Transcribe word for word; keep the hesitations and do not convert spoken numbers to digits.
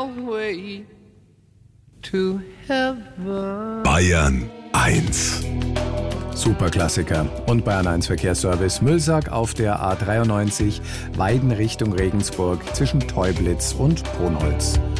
way to heaven. Bayern eins. Superklassiker. Und Bayern eins Verkehrsservice. Müllsack auf der A dreiundneunzig, Weiden Richtung Regensburg zwischen Teublitz und Brunholz.